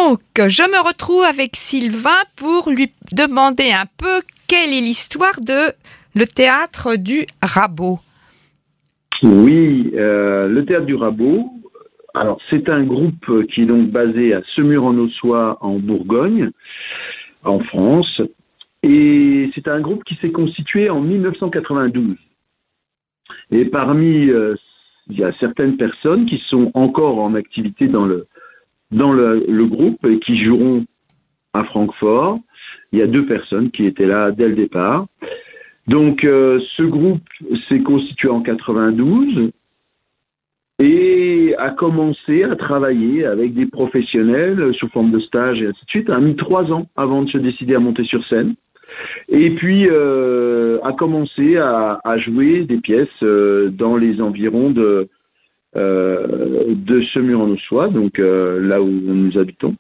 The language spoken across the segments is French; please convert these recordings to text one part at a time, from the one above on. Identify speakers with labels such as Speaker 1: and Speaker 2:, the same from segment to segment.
Speaker 1: Donc, je me retrouve avec Sylvain pour lui demander un peu quelle est l'histoire de le théâtre du Rabot.
Speaker 2: Oui, le théâtre du Rabot, alors c'est un groupe qui est donc basé à Semur-en-Auxois en Bourgogne, en France, et c'est un groupe qui s'est constitué en 1992. Et parmi, il y a certaines personnes qui sont encore en activité dans le groupe et qui joueront à Francfort. Il y a 2 personnes qui étaient là dès le départ. Donc, ce groupe s'est constitué en 92 et a commencé à travailler avec des professionnels sous forme de stage et ainsi de suite. A mis 3 ans avant de se décider à monter sur scène. Et puis, a commencé à jouer des pièces dans les environs de Semur-en-Auxois, donc là où nous habitons.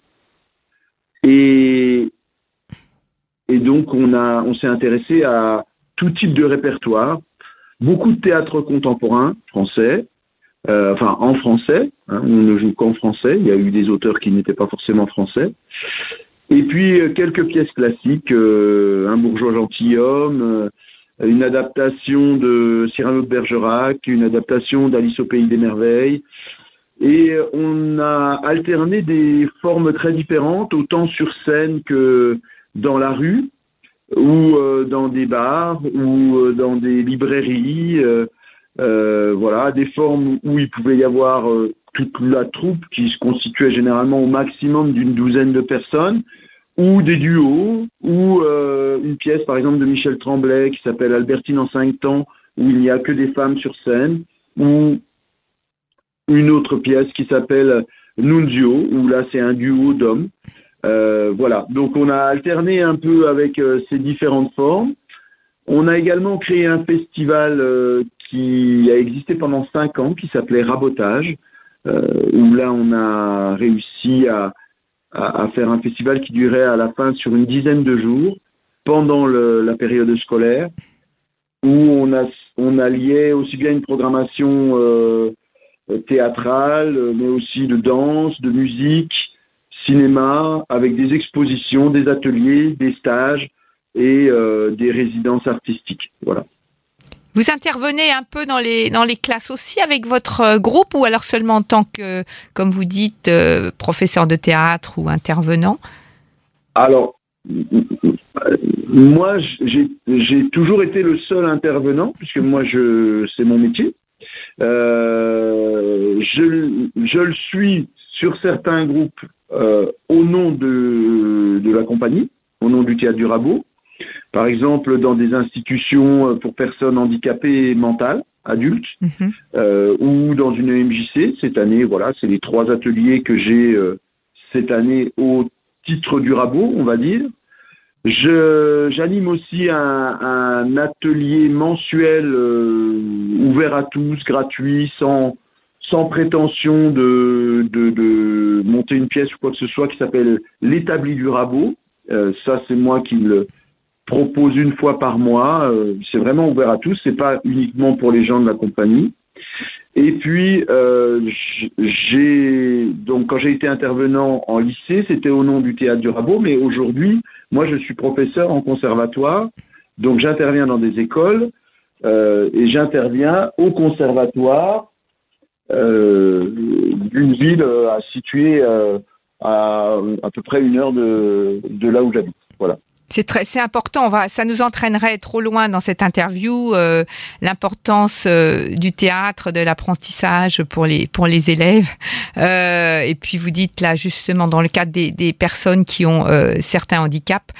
Speaker 2: Et donc, on s'est intéressé à tout type de répertoire, beaucoup de théâtre contemporain français, en français, hein, on ne joue qu'en français, il y a eu des auteurs qui n'étaient pas forcément français, et puis quelques pièces classiques, Un bourgeois gentilhomme, une adaptation de Cyrano de Bergerac, une adaptation d'Alice au pays des merveilles, et on a alterné des formes très différentes, autant sur scène que dans la rue, ou dans des bars, ou dans des librairies, voilà, des formes où il pouvait y avoir toute la troupe qui se constituait généralement au maximum d'une douzaine de personnes, ou des duos, ou une pièce par exemple de Michel Tremblay qui s'appelle Albertine en 5 temps, où il n'y a que des femmes sur scène, ou une autre pièce qui s'appelle Nunzio, où là c'est un duo d'hommes. Voilà, donc on a alterné un peu avec ces différentes formes. On a également créé un festival qui a existé pendant 5 ans, qui s'appelait Rabotage, où là on a réussi à faire un festival qui durait à la fin sur une dizaine de jours, pendant la période scolaire, où on alliait aussi bien une programmation théâtrale, mais aussi de danse, de musique, cinéma, avec des expositions, des ateliers, des stages et des résidences artistiques. Voilà.
Speaker 1: Vous intervenez un peu dans les classes aussi avec votre groupe, ou alors seulement en tant que, comme vous dites, professeur de théâtre ou intervenant?
Speaker 2: Alors, moi, j'ai toujours été le seul intervenant, puisque moi, c'est mon métier. Je le suis sur certains groupes au nom de la compagnie, au nom du théâtre du Rabot. Par exemple, dans des institutions pour personnes handicapées mentales, adultes, ou dans une MJC. Cette année, voilà, c'est les 3 ateliers que j'ai cette année au titre du Rabot, on va dire. J'anime aussi un atelier mensuel ouvert à tous, gratuit, sans prétention de monter une pièce ou quoi que ce soit, qui s'appelle l'Établi du Rabot. Ça, c'est moi qui le propose une fois par mois. C'est vraiment ouvert à tous, c'est pas uniquement pour les gens de la compagnie. Et puis, donc quand j'ai été intervenant en lycée, c'était au nom du théâtre du Rabot, mais aujourd'hui, moi je suis professeur en conservatoire, donc j'interviens dans des écoles et j'interviens au conservatoire d'une ville située à peu près 1 heure de là où j'habite. Voilà.
Speaker 1: C'est important. Ça nous entraînerait trop loin dans cette interview. L'importance du théâtre, de l'apprentissage pour les élèves. Et puis vous dites là justement dans le cadre des personnes qui ont certains handicaps.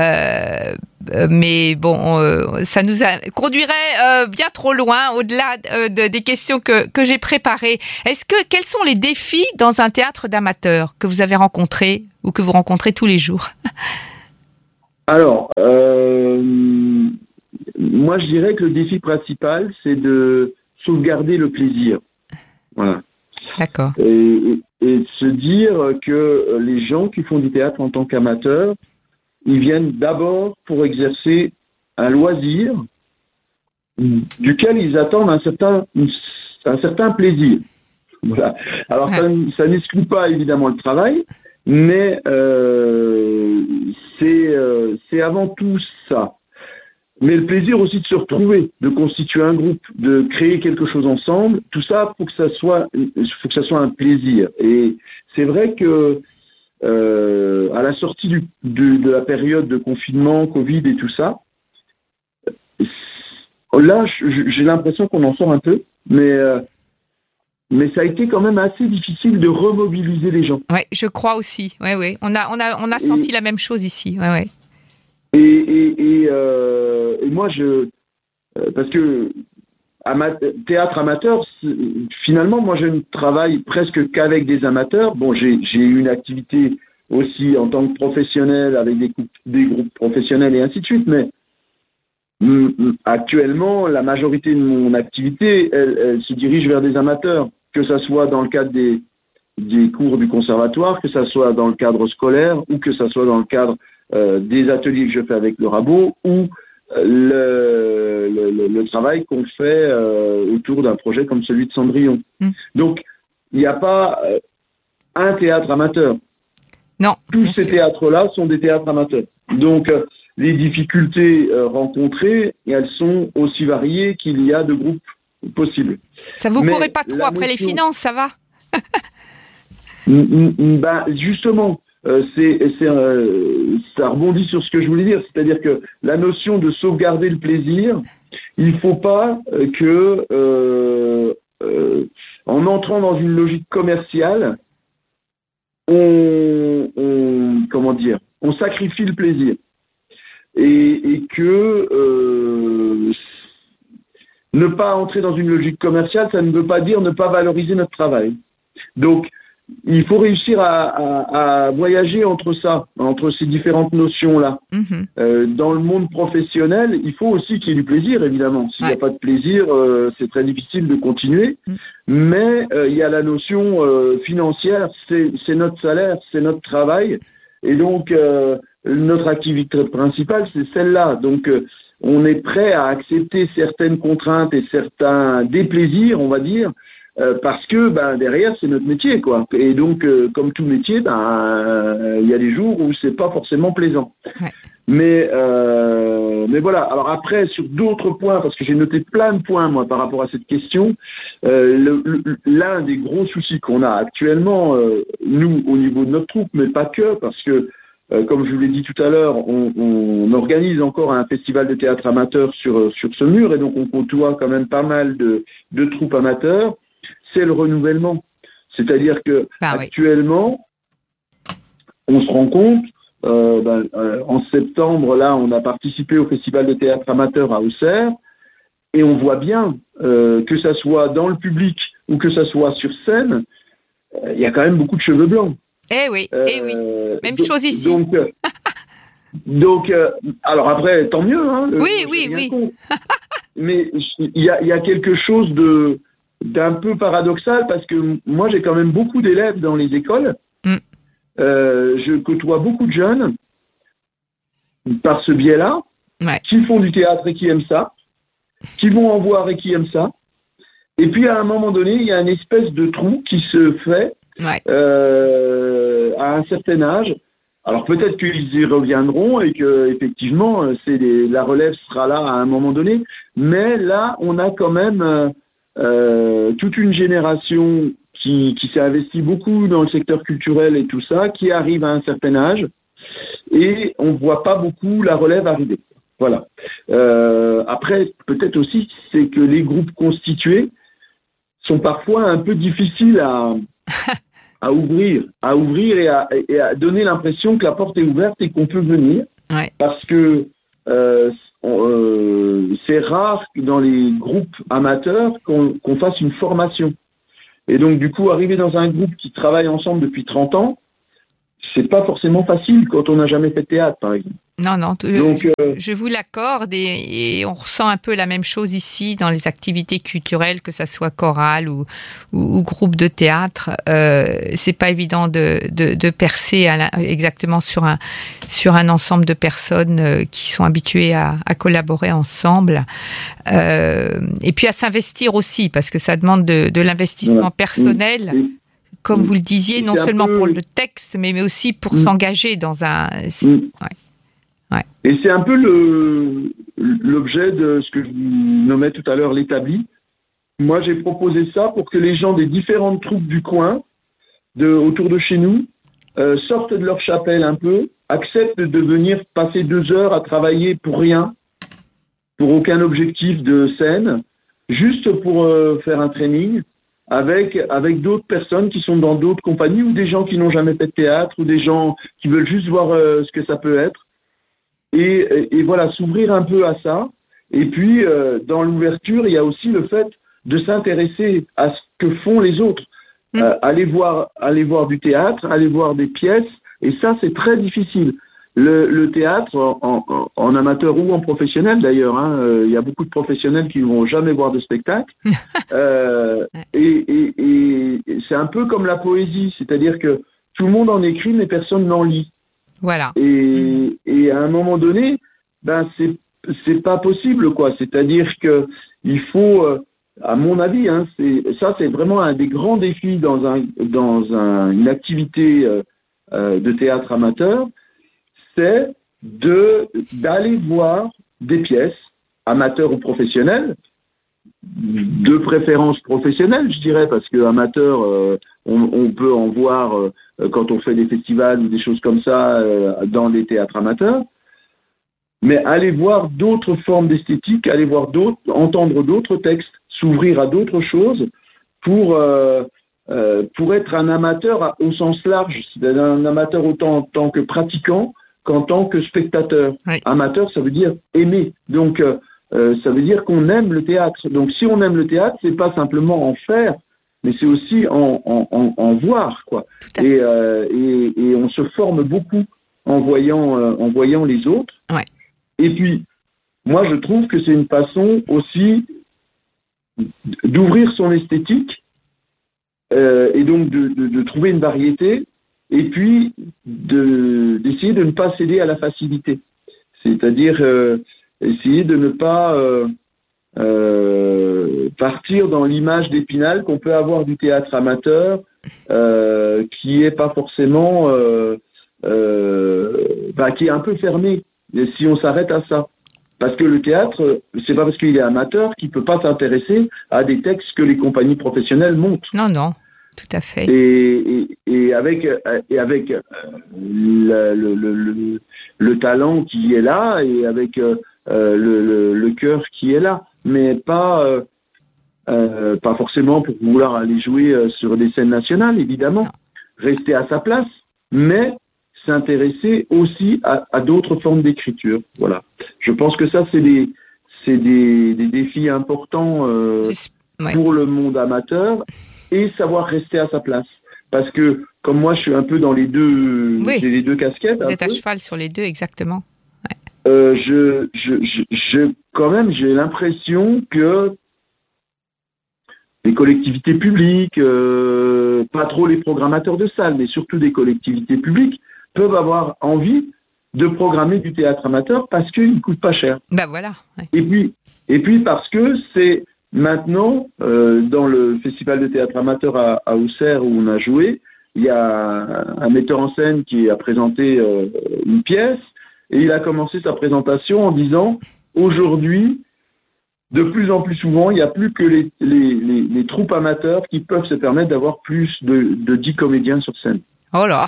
Speaker 1: Mais bon, ça nous conduirait bien trop loin au-delà des questions que j'ai préparées. Quels sont les défis dans un théâtre d'amateurs que vous avez rencontrés ou que vous rencontrez tous les jours?
Speaker 2: Alors, moi je dirais que le défi principal, c'est de sauvegarder le plaisir. Voilà.
Speaker 1: D'accord.
Speaker 2: Et de se dire que les gens qui font du théâtre en tant qu'amateurs, ils viennent d'abord pour exercer un loisir duquel ils attendent un certain plaisir. Voilà. Alors ça n'exclut pas évidemment le travail, mais c'est avant tout ça. Mais le plaisir aussi de se retrouver, de constituer un groupe, de créer quelque chose ensemble, tout ça, faut que ça soit un plaisir. Et c'est vrai que à la sortie de la période de confinement, Covid et tout ça, là, j'ai l'impression qu'on en sort un peu, mais ça a été quand même assez difficile de remobiliser les gens.
Speaker 1: Ouais, je crois aussi. Ouais. On a senti la même chose ici. Ouais.
Speaker 2: Et moi, parce que théâtre amateur, finalement, moi, je ne travaille presque qu'avec des amateurs. Bon, j'ai eu une activité aussi en tant que professionnel avec des groupes professionnels et ainsi de suite, mais actuellement, la majorité de mon activité, elle se dirige vers des amateurs, que ça soit dans le cadre des cours du conservatoire, que ça soit dans le cadre scolaire ou que ça soit dans le cadre des ateliers que je fais avec le Rabot ou le travail qu'on fait autour d'un projet comme celui de Cendrillon. Donc, il n'y a pas un théâtre amateur.
Speaker 1: Non.
Speaker 2: Tous ces théâtres-là sont des théâtres amateurs. Donc, les difficultés rencontrées, elles sont aussi variées qu'il y a de groupes possibles.
Speaker 1: Ça vous courait pas trop après les finances, ça va?
Speaker 2: Justement, ça rebondit sur ce que je voulais dire, c'est-à-dire que la notion de sauvegarder le plaisir, il faut pas que en entrant dans une logique commerciale, on sacrifie le plaisir et que ne pas entrer dans une logique commerciale, ça ne veut pas dire ne pas valoriser notre travail. Donc il faut réussir à voyager entre ces différentes notions-là. Dans le monde professionnel, il faut aussi qu'il y ait du plaisir, évidemment. S'il n'y a pas de plaisir, c'est très difficile de continuer. Mais il y a la notion financière, c'est notre salaire, c'est notre travail. Et donc, notre activité principale, c'est celle-là. Donc, on est prêt à accepter certaines contraintes et certains déplaisirs, on va dire, parce que derrière c'est notre métier, quoi. Et donc comme tout métier, il y a des jours où c'est pas forcément plaisant. Mais voilà. Alors après, sur d'autres points, parce que j'ai noté plein de points moi par rapport à cette question, l'un des gros soucis qu'on a actuellement, nous au niveau de notre troupe, mais pas que, parce que comme je vous l'ai dit tout à l'heure, on organise encore un festival de théâtre amateur sur ce mur, et donc on côtoie quand même pas mal de troupes amateurs. C'est le renouvellement. C'est-à-dire que actuellement, on se rend compte, en septembre, là, on a participé au festival de théâtre amateur à Auxerre, et on voit bien, que ça soit dans le public ou que ça soit sur scène, il y a quand même beaucoup de cheveux blancs.
Speaker 1: Eh oui. Même chose ici.
Speaker 2: Donc, alors après, tant mieux. Hein,
Speaker 1: oui.
Speaker 2: Mais il y a quelque chose d'un peu paradoxal, parce que moi, j'ai quand même beaucoup d'élèves dans les écoles. Je côtoie beaucoup de jeunes par ce biais-là, qui font du théâtre et qui aiment ça, qui vont en voir et qui aiment ça. Et puis, à un moment donné, il y a une espèce de trou qui se fait à un certain âge. Alors peut-être qu'ils y reviendront et que effectivement la relève sera là à un moment donné, mais là on a quand même toute une génération qui s'est investie beaucoup dans le secteur culturel et tout ça, qui arrive à un certain âge, et on voit pas beaucoup la relève arriver. Voilà. Après, peut-être aussi, c'est que les groupes constitués sont parfois un peu difficiles à ouvrir et à donner l'impression que la porte est ouverte et qu'on peut venir. Parce que c'est rare que dans les groupes amateurs qu'on fasse une formation. Et donc, du coup, arriver dans un groupe qui travaille ensemble depuis 30 ans, c'est pas forcément facile quand on n'a jamais fait de théâtre, par exemple.
Speaker 1: Non, je vous l'accorde, et on ressent un peu la même chose ici dans les activités culturelles, que ça soit chorale ou groupe de théâtre. C'est pas évident de percer exactement sur un ensemble de personnes qui sont habituées à collaborer ensemble, et puis à s'investir aussi, parce que ça demande de l'investissement personnel. comme vous le disiez, non seulement pour le texte, mais aussi pour s'engager dans un... Ouais.
Speaker 2: Et c'est un peu l'objet de ce que je nommais tout à l'heure l'établi. Moi, j'ai proposé ça pour que les gens des différentes troupes du coin, autour de chez nous, sortent de leur chapelle un peu, acceptent de venir passer 2 heures à travailler pour rien, pour aucun objectif de scène, juste pour faire un training avec d'autres personnes qui sont dans d'autres compagnies ou des gens qui n'ont jamais fait de théâtre ou des gens qui veulent juste voir ce que ça peut être. Et voilà, s'ouvrir un peu à ça. Et puis, dans l'ouverture, il y a aussi le fait de s'intéresser à ce que font les autres. Aller voir du théâtre, aller voir des pièces. Et ça, c'est très difficile. Le théâtre, en amateur ou en professionnel d'ailleurs, il y a beaucoup de professionnels qui ne vont jamais voir de spectacle. Et c'est un peu comme la poésie, c'est-à-dire que tout le monde en écrit, mais personne n'en lit.
Speaker 1: Voilà.
Speaker 2: Et à un moment donné, c'est pas possible, quoi. C'est-à-dire que il faut, à mon avis, c'est vraiment un des grands défis dans une activité de théâtre amateur, c'est d'aller voir des pièces, amateurs ou professionnelles, de préférence professionnelle, je dirais, parce que amateur, on peut en voir quand on fait des festivals ou des choses comme ça dans les théâtres amateurs. Mais aller voir d'autres formes d'esthétique, aller voir entendre d'autres textes, s'ouvrir à d'autres choses pour être un amateur au sens large, c'est-à-dire un amateur autant en tant que pratiquant qu'en tant que spectateur.
Speaker 1: Oui.
Speaker 2: Amateur, ça veut dire aimer. Donc, ça veut dire qu'on aime le théâtre. Donc, si on aime le théâtre, c'est pas simplement en faire, mais c'est aussi en voir, quoi. Et on se forme beaucoup en voyant les autres.
Speaker 1: Ouais.
Speaker 2: Et puis, moi, je trouve que c'est une façon aussi d'ouvrir son esthétique et donc de trouver une variété et puis d'essayer de ne pas céder à la facilité. C'est-à-dire essayer de ne pas partir dans l'image d'Épinal qu'on peut avoir du théâtre amateur qui est pas forcément qui est un peu fermé si on s'arrête à ça. Parce que le théâtre, c'est pas parce qu'il est amateur qu'il peut pas s'intéresser à des textes que les compagnies professionnelles montent.
Speaker 1: Non, tout à fait.
Speaker 2: Et avec le talent qui est là et avec le cœur qui est là, mais pas forcément pour vouloir aller jouer sur des scènes nationales, évidemment. Non. Rester à sa place, mais s'intéresser aussi à d'autres formes d'écriture. Voilà. Je pense que ça, c'est des défis importants pour le monde amateur et savoir rester à sa place. Parce que, comme moi, je suis un peu dans les deux, j'ai les deux casquettes.
Speaker 1: Vous êtes à cheval sur les deux, exactement.
Speaker 2: Ouais. Quand même, j'ai l'impression que les collectivités publiques, pas trop les programmateurs de salles, mais surtout des collectivités publiques, peuvent avoir envie de programmer du théâtre amateur parce qu'il ne coûte pas cher.
Speaker 1: Ben voilà. Ouais.
Speaker 2: Et puis parce que c'est maintenant, dans le festival de théâtre amateur à Auxerre où on a joué, il y a un metteur en scène qui a présenté une pièce et il a commencé sa présentation en disant « Aujourd'hui, de plus en plus souvent, il n'y a plus que les troupes amateurs qui peuvent se permettre d'avoir plus de 10 comédiens sur scène. »
Speaker 1: Oh là.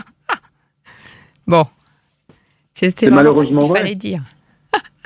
Speaker 1: Bon, c'était
Speaker 2: malheureusement
Speaker 1: ce qu'il
Speaker 2: vrai.
Speaker 1: Fallait dire.
Speaker 2: Comment ?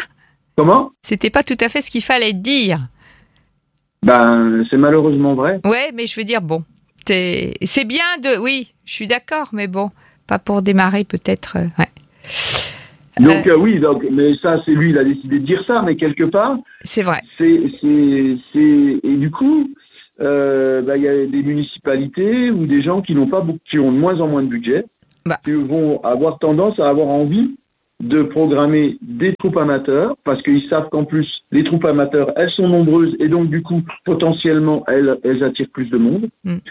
Speaker 1: C'était pas tout à fait ce qu'il fallait dire.
Speaker 2: C'est malheureusement vrai.
Speaker 1: Ouais, mais je veux dire, bon, c'est bien oui, je suis d'accord, mais bon, pas pour démarrer peut-être. Ouais.
Speaker 2: Donc mais ça, c'est lui, il a décidé de dire ça, mais quelque part.
Speaker 1: C'est vrai.
Speaker 2: Et du coup, il y a des municipalités ou des gens qui ont de moins en moins de budget. Qui vont avoir tendance à avoir envie de programmer des troupes amateurs parce qu'ils savent qu'en plus, les troupes amateurs, elles sont nombreuses et donc du coup, potentiellement, elles attirent plus de monde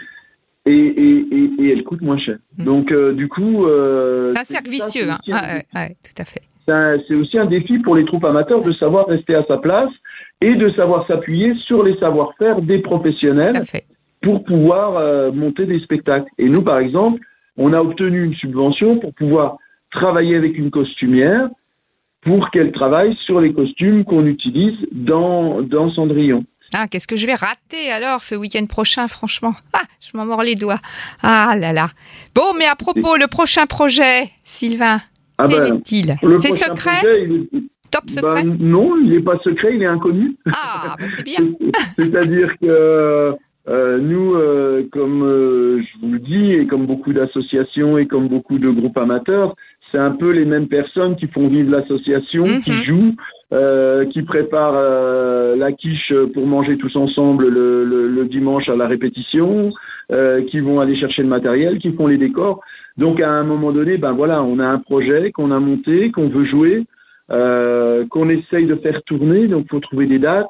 Speaker 2: et elles coûtent moins cher. Donc, du coup...
Speaker 1: c'est un cercle vicieux, tout à fait.
Speaker 2: C'est aussi un défi pour les troupes amateurs de savoir rester à sa place et de savoir s'appuyer sur les savoir-faire des professionnels.
Speaker 1: Tout à fait.
Speaker 2: pour pouvoir monter des spectacles. Et nous, par exemple, on a obtenu une subvention pour pouvoir travailler avec une costumière pour qu'elle travaille sur les costumes qu'on utilise dans Cendrillon.
Speaker 1: Ah, qu'est-ce que je vais rater alors ce week-end prochain, franchement. Ah, je m'en mords les doigts. Ah là là. Bon, mais à propos, le prochain projet, Sylvain, quel est-il? C'est secret?
Speaker 2: Projet,
Speaker 1: Top secret?
Speaker 2: Non, il n'est pas secret, il est inconnu.
Speaker 1: Ah, c'est bien.
Speaker 2: C'est-à-dire que nous, comme je vous le dis, et comme beaucoup d'associations et comme beaucoup de groupes amateurs, c'est un peu les mêmes personnes qui font vivre l'association, qui jouent, qui préparent la quiche pour manger tous ensemble le dimanche à la répétition, qui vont aller chercher le matériel, qui font les décors. Donc à un moment donné, on a un projet qu'on a monté, qu'on veut jouer, qu'on essaye de faire tourner, donc faut trouver des dates.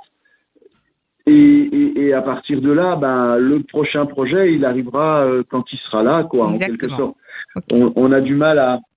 Speaker 2: Et à partir de là, le prochain projet, il arrivera quand il sera là, quoi, en quelque sorte. Okay. On a du mal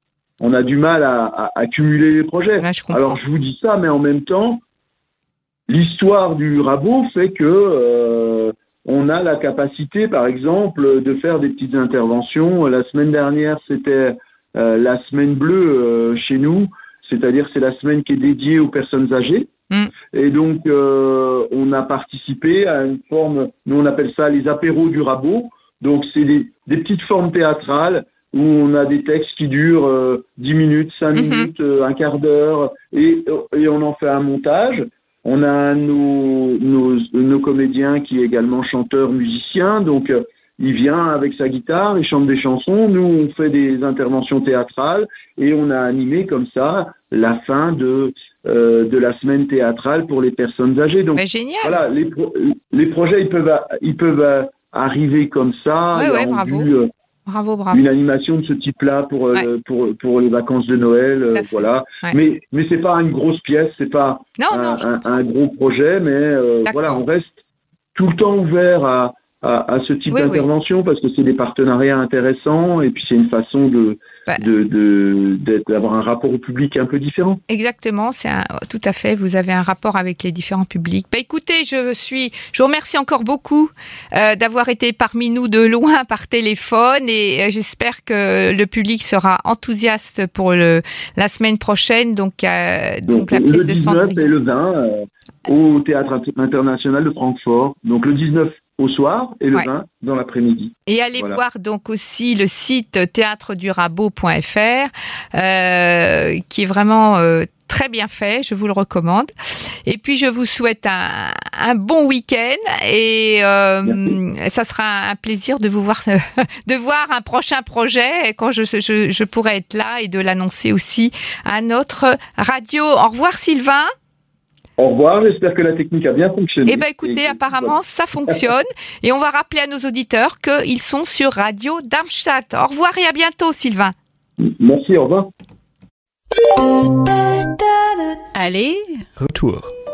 Speaker 2: à cumuler les projets.
Speaker 1: Ouais,
Speaker 2: alors je vous dis ça, mais en même temps, l'histoire du rabot fait que on a la capacité, par exemple, de faire des petites interventions. La semaine dernière, c'était la semaine bleue chez nous, c'est-à-dire c'est la semaine qui est dédiée aux personnes âgées. Et donc, on a participé à une forme, nous on appelle ça les apéros du rabot. Donc, c'est des petites formes théâtrales où on a des textes qui durent 10 minutes, 5 minutes, un quart d'heure, et on en fait un montage. On a nos comédiens qui est également chanteur, musicien, donc il vient avec sa guitare, il chante des chansons, nous on fait des interventions théâtrales, et on a animé comme ça la fin de la semaine théâtrale pour les personnes âgées. Donc
Speaker 1: génial.
Speaker 2: Voilà, les projets ils peuvent arriver comme ça.
Speaker 1: Ouais, bravo. Bravo.
Speaker 2: Une animation de ce type-là pour les vacances de Noël, voilà. Ouais. Mais c'est pas une grosse pièce, c'est pas un gros projet, mais voilà, on reste tout le temps ouvert à ce type d'intervention parce que c'est des partenariats intéressants et puis c'est une façon d'avoir un rapport au public un peu différent.
Speaker 1: Exactement, tout à fait. Vous avez un rapport avec les différents publics. Écoutez, je vous remercie encore beaucoup d'avoir été parmi nous de loin par téléphone et j'espère que le public sera enthousiaste pour la semaine prochaine. Donc la pièce de Cendrillon.
Speaker 2: Le 19 et le 20 au Théâtre International de Francfort. Donc le 19 au soir et le 20 dans l'après-midi.
Speaker 1: Et allez voir donc aussi le site théâtredurabot.fr qui est vraiment très bien fait, je vous le recommande. Et puis je vous souhaite un bon week-end et ça sera un plaisir de vous voir de voir un prochain projet quand je pourrai être là et de l'annoncer aussi à notre radio. Au revoir Sylvain.
Speaker 2: Au revoir, j'espère que la technique a bien fonctionné.
Speaker 1: Écoutez, apparemment, ça fonctionne. Et on va rappeler à nos auditeurs qu'ils sont sur Radio Darmstadt. Au revoir et à bientôt, Sylvain.
Speaker 2: Merci, au revoir.
Speaker 1: Allez.
Speaker 3: Retour.